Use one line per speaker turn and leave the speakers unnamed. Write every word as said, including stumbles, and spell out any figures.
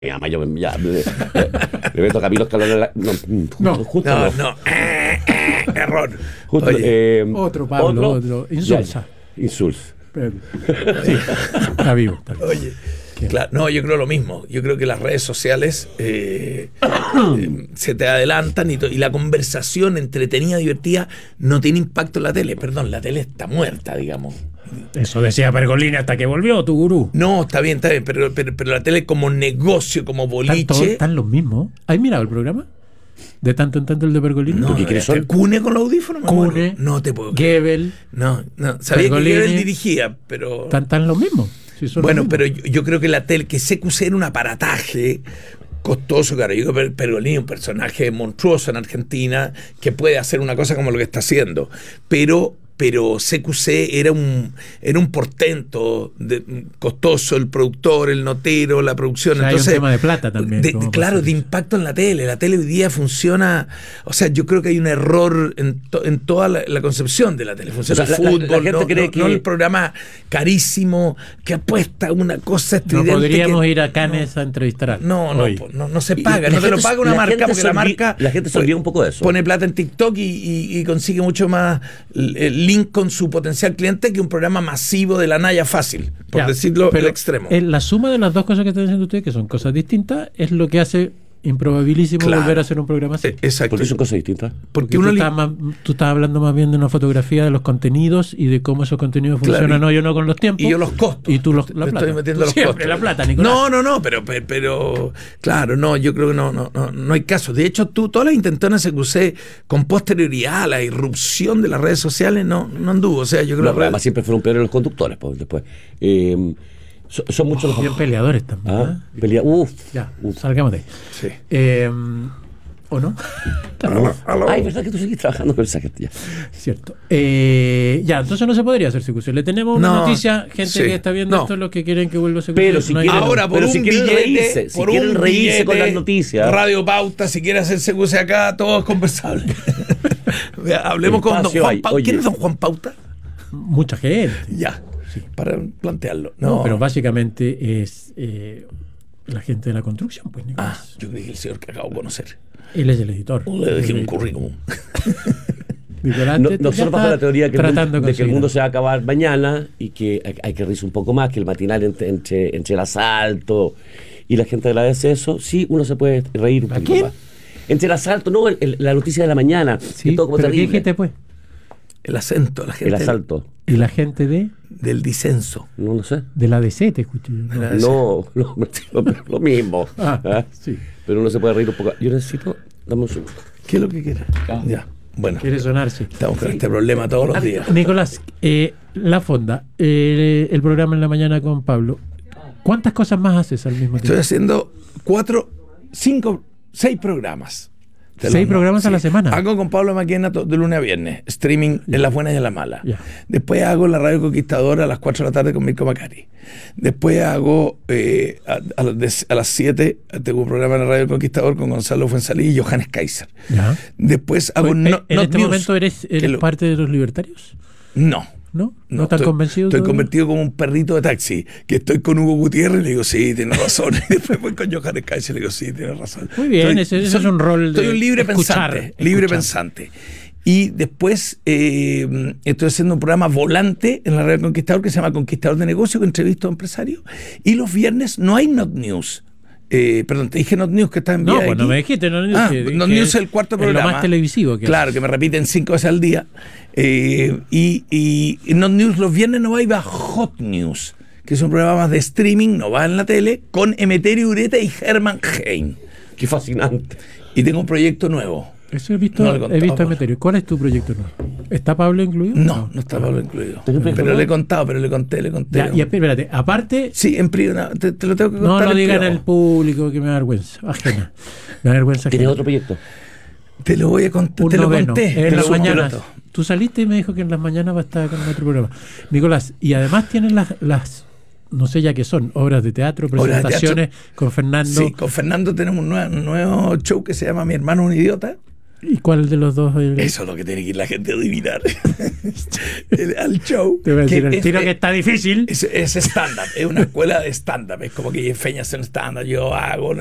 llama, yo ya le, le meto a Camilo Escalona la, no, justo
No,
justo
no,
no,
no. Eh, eh, error.
justo,
Oye,
eh,
otro, Pablo,
otro,
otro. Insulsa.
Ya, insulsa.
Pero, sí, está vivo. Está vivo.
Oye, claro, no, yo creo lo mismo. Yo creo que las redes sociales eh, eh, se te adelantan y, to- y la conversación entretenida, divertida, no tiene impacto en la tele. Perdón, la tele está muerta, digamos.
Eso decía Pergolini hasta que volvió tu gurú.
No, está bien, está bien, pero, pero, pero la tele como negocio, como
¿Están,
boliche.
todos- están los mismos? ¿Has mirado el programa? De tanto en tanto el de Pergolini.
No,
¿Qué crees
es que
son?
Cune con los audífonos. me
Cune,
muero. No te puedo creer.
Goebbels,
No, no, sabía
Pergolini.
que él dirigía, pero.
están, están los mismos. Sí, son
Bueno,
los
pero
mismos.
yo, yo creo que la tele, que C Q C era un aparataje costoso, claro. Yo creo que Pergolini es un personaje monstruoso en Argentina que puede hacer una cosa como lo que está haciendo, pero pero C Q C era un era un portento de, costoso, el productor, el notero, la producción.
O sea, hay
Entonces,
un tema de plata también.
de-
¿cómo
claro,
pasa
de
eso?
impacto en la tele. La tele hoy día funciona, o sea, yo creo que hay un error en, to- en toda la, la concepción de la tele. Funciona
O sea,
el
la- la-
fútbol,
la gente
no,
cree
no-
que-
no el programa carísimo que apuesta a una cosa
No
estridente.
podríamos
que-
ir a Cannes a entrevistar a alguien
no, no,
hoy.
po, no, no se
Y-
paga,
y
no
la
te lo
gente-
paga una
la
marca
gente
porque
se
la
olvi-
marca
la gente se olvida un poco de eso.
pone plata en TikTok y, y- y consigue mucho más el link con su potencial cliente que un programa masivo de la Naya fácil, por
Ya,
decirlo
pero
el extremo.
en la suma de las dos cosas que están diciendo ustedes, que son cosas distintas, es lo que hace improbabilísimo
Claro.
volver a hacer un programa así.
Eh, Exacto.
Porque son cosas distintas.
Porque
Porque
uno
tú,
li-
estás más- tú estás hablando más bien de una fotografía de los contenidos y de cómo esos contenidos
Claro,
funcionan
y-
hoy o no con los tiempos.
y yo los costos.
Y tú los, la
Le
plata.
estoy metiendo
Tú
los
siempre
costos.
la plata, Nicolás.
No, no, no, pero, pero, pero, claro, no, yo creo que no, no, no, no hay caso. De hecho, tú, todas las intentonas se crucé con posterioridad a la irrupción de las redes sociales, no, no anduvo. O sea, yo creo
No,
que
pero además siempre fueron peores los conductores, pues, después. Eh, son, son muchos los.
Bien peleadores también.
Ah,
¿eh?
pelea. Uf.
Ya,
uf.
salgamos de ahí.
Sí.
Eh, ¿O no?
Ay, ¿verdad que tú seguís trabajando con esa gente? Ya.
Cierto. Eh, ya, entonces no se podría hacer C Q C. Le tenemos una
No,
noticia, gente
sí,
que está viendo
no.
esto, los que quieren que vuelva C Q C.
Pero si
no hay
quieren-
nada.
Ahora, por
pero
un
si quieren
billete,
reírse, si
por
quieren
un
reírse con
billete,
las noticias.
Radio Pauta, si quiere hacer C Q C acá, todo es conversable. Vea, Hablemos con don
Espacio
Juan
hay,
Pauta.
oye.
¿Quién es don Juan Pauta?
Mucha gente.
Ya, para plantearlo.
No,
No,
pero básicamente es eh, la gente de la construcción, pues,
Ah,
Nicolás.
yo creí que el señor que acabo de conocer.
Él es el editor.
Le dejé un currículum.
Nicolás,
No-
te- te- ya
nosotros bajo
está
la teoría que el,
tratando
mundo, de que el
conseguir
mundo
algo.
se va a acabar mañana y que hay, hay que reírse un poco más, que el matinal entre, entre, entre el asalto y la gente agradece eso, sí, uno se puede reír un
¿A
poquito
quién?
más. Entre el asalto, no, el- el- la noticia de la mañana,
Sí,
que todo como
pero ¿qué
terrible.
gente, pues?
El acento, la gente.
El asalto,
Y la gente de,
Del disenso.
no lo sé.
de la D C, te escuché yo. ¿no?
La-
No, lo, lo- lo mismo.
Ah,
¿Ah?
sí.
Pero uno se puede reír un poco. Yo necesito, dame un segundo.
¿Qué es lo que quiere? Ya, bueno.
Quiere sonarse.
Estamos con este problema todos los días.
Nicolás, eh, La Fonda, eh, el programa en la mañana con Pablo. ¿Cuántas cosas más haces al mismo
Estoy
tiempo?
haciendo cuatro, cinco, seis programas. Te
Seis
los-
programas a la semana.
Hago con Pablo Maquena to- de lunes a viernes, streaming en las buenas y en las malas.
Ya.
Después hago la Radio Conquistadora a las cuatro de la tarde con Mirko Macari. Después hago eh, a, a las de- a las siete, tengo un programa en la Radio Conquistador con Gonzalo Fuenzalí y Johannes Kaiser.
Ya.
Después hago
Oye,
no,
¿En
Not
este
News,
momento eres,
que
eres
lo-
parte de los libertarios?
No.
¿No? ¿No,
No,
estás
estoy,
convencido?
Estoy
todavía?
convertido como un perrito de taxi, que estoy con Hugo Gutiérrez y le digo, sí, tienes razón. Y después voy con Johannes Kaiser y le digo, sí, tienes razón.
Muy bien, ese- ese es un rol de
Soy un libre
escuchar,
pensante, libre
escuchar.
pensante. Y después eh, estoy haciendo un programa volante en la Radio Conquistador que se llama Conquistador de Negocios, que entrevisto a empresarios. Y los viernes no hay Not News. Eh, perdón, te dije Not News que está en
No,
vía
pues no
aquí.
me dijiste. No,
Ah,
que-
Not
que
News es el cuarto programa.
Es lo más televisivo que
Claro,
haces.
que me repiten cinco veces al día. Eh, y, y, y Not News los viernes no va y va Hot News, que es un programa más de streaming, no va en la tele, con Emeterio Ureta y Herman Hein.
Qué fascinante.
Y tengo un proyecto nuevo.
Eso he visto,
No le
he
contaba,
visto a
Pablo.
Meterio. ¿Cuál es tu proyecto nuevo? ¿Está Pablo incluido?
No, no está Pablo incluido.
¿Tenés proyecto
Pero
nuevo?
le he contado, pero le conté, le conté.
Ya, y espérate, aparte,
Sí, en privado, te, te lo tengo que
no
contar.
lo
en
digan
privado.
al público, que me da vergüenza ajena. Me da vergüenza
¿Tienes
ajena.
otro proyecto?
Te lo voy a contar,
Un
te lo
noveno,
conté.
en
te
las
lo
mañanas.
cuento.
Tú saliste y me dijo que en las mañanas va a estar con otro programa. Nicolás, y además tienen las, las no sé ya qué son, obras de teatro,
Obras de
presentaciones con Fernando.
Sí, con Fernando tenemos un nuevo, un nuevo show que se llama Mi hermano un idiota.
¿Y cuál de los dos? El...
Eso es lo que tiene que ir la gente a adivinar. El, al show.
Te voy a decir
que
el
es,
tiro
es,
que está difícil.
Es, es stand-up, es una escuela de stand-up. Es como que enseñas en stand-up, yo hago